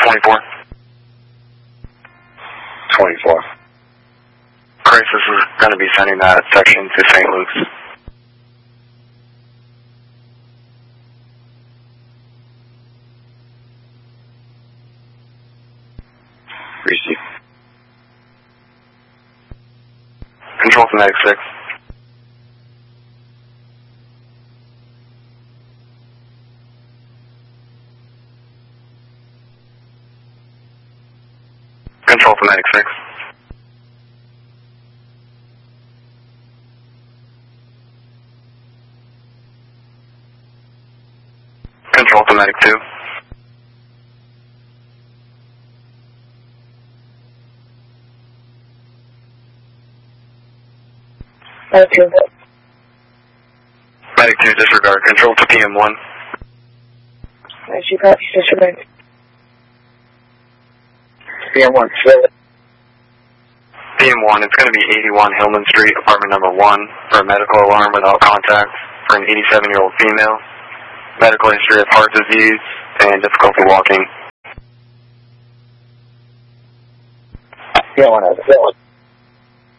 24. 24. Crisis is going to be sending that section to St. Luke's. Receive. Control to Medic 6. Control to Medic 6. Control to Medic 2. Medic 2. Medic 2, disregard. Control to PM1. She copy, disregard. PM1. PM1, it's going to be 81 Hillman Street, apartment number 1, for a medical alarm without contact for an 87-year-old female. Medical history of heart disease and difficulty walking. PM1 has it.